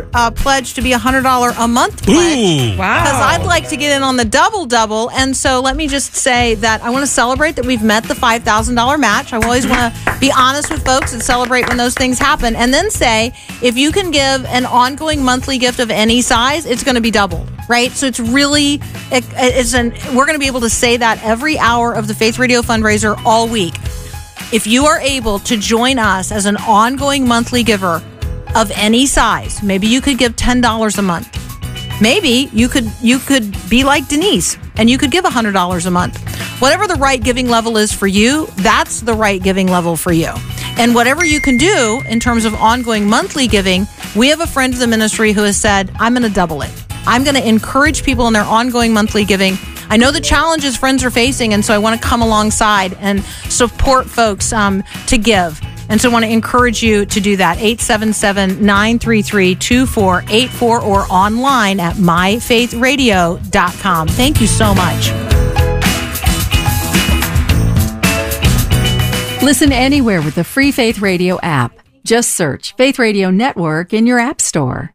pledge to be $100 a month pledge. Ooh. Wow. Because I'd like to get in on the double. And so let me just say that I want to celebrate that we've met the $5,000 match. I always want to be honest with folks and celebrate when those things happen. And then say, if you can give an ongoing monthly gift of any size, it's going to be doubled, right? So it's really, we're going to be able to say that every hour of the Faith Radio fundraiser all week. If you are able to join us as an ongoing monthly giver of any size, maybe you could give $10 a month. Maybe you could be like Denise and you could give $100 a month. Whatever the right giving level is for you, that's the right giving level for you. And whatever you can do in terms of ongoing monthly giving, we have a friend of the ministry who has said, I'm going to double it. I'm going to encourage people in their ongoing monthly giving. I know the challenges friends are facing, and so I want to come alongside and support folks to give. And so I want to encourage you to do that. 877-933-2484 or online at myfaithradio.com. Thank you so much. Listen anywhere with the free Faith Radio app. Just search Faith Radio Network in your app store.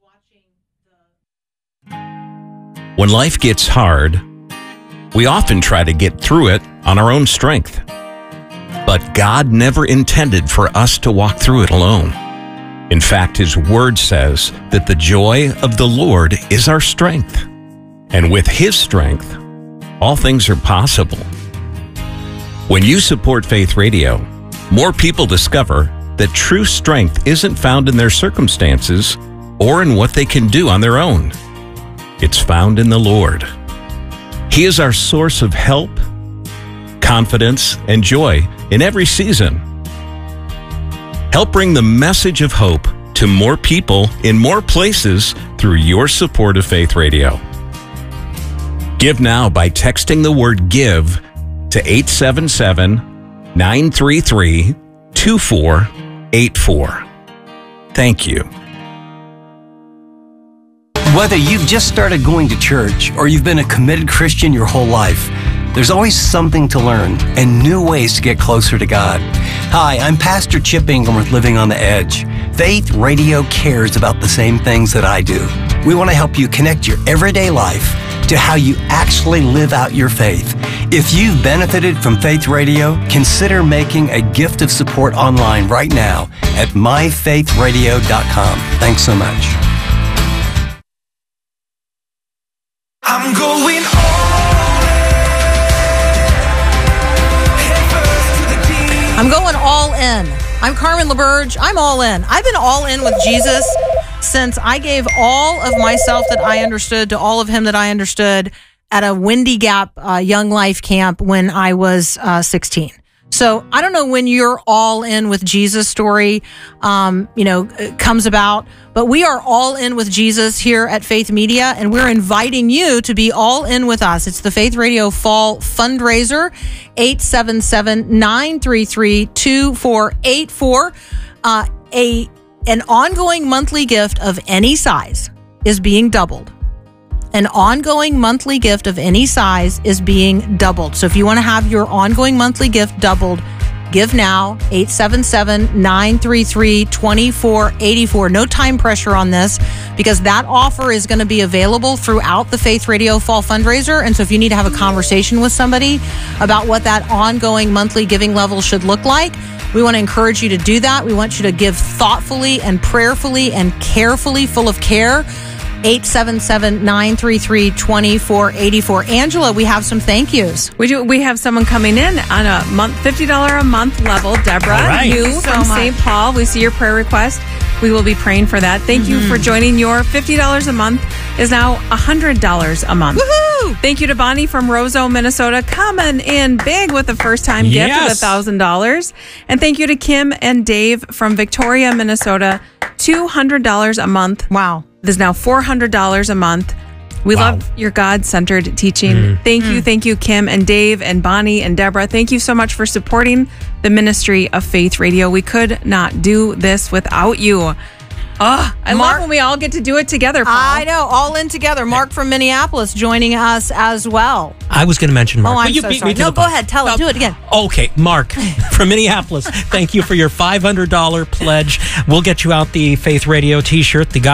When life gets hard, we often try to get through it on our own strength. But God never intended for us to walk through it alone. In fact, His Word says that the joy of the Lord is our strength. And with His strength, all things are possible. When you support Faith Radio, more people discover that true strength isn't found in their circumstances or in what they can do on their own. It's found in the Lord. He is our source of help, confidence, and joy in every season. Help bring the message of hope to more people in more places through your support of Faith Radio. Give now by texting the word GIVE to 877-933-2484. Thank you. Whether you've just started going to church or you've been a committed Christian your whole life, there's always something to learn and new ways to get closer to God. Hi, I'm Pastor Chip Ingram with Living on the Edge. Faith Radio cares about the same things that I do. We want to help you connect your everyday life to how you actually live out your faith. If you've benefited from Faith Radio, consider making a gift of support online right now at myfaithradio.com. Thanks so much. I'm going all in. I'm Carmen LaBerge. I'm all in. I've been all in with Jesus since I gave all of myself that I understood to all of Him that I understood at a Windy Gap Young Life camp when I was 16. So I don't know when your all in with Jesus story, comes about, but we are all in with Jesus here at Faith Media, and we're inviting you to be all in with us. It's the Faith Radio Fall Fundraiser, 877-933-2484. An ongoing monthly gift of any size is being doubled. An ongoing monthly gift of any size is being doubled. So if you want to have your ongoing monthly gift doubled, give now, 877-933-2484. No time pressure on this because that offer is going to be available throughout the Faith Radio Fall Fundraiser. And so if you need to have a conversation with somebody about what that ongoing monthly giving level should look like, we want to encourage you to do that. We want you to give thoughtfully and prayerfully and carefully, full of care. 877-933-2484. Angela, we have some thank yous. We do. We have someone coming in on a $50 a month level. Deborah, right. you from St. Paul. We see your prayer request. We will be praying for that. Thank you for joining. Your $50 a month is now $100 a month. Woohoo! Thank you to Bonnie from Roseau, Minnesota, coming in big with a first-time gift of $1,000. And thank you to Kim and Dave from Victoria, Minnesota, $200 a month. Wow. There's now $400 a month. We love your God-centered teaching. Thank you, Kim and Dave and Bonnie and Deborah. Thank you so much for supporting the ministry of Faith Radio. We could not do this without you. Oh, I love when we all get to do it together, Paul. I know, all in together. Mark from Minneapolis joining us as well. I was going to mention Mark. Oh, I'm so sorry. No, go ahead. Tell it. Do it again. Okay, Mark from Minneapolis. Thank you for your $500 pledge. We'll get you out the Faith Radio t-shirt, the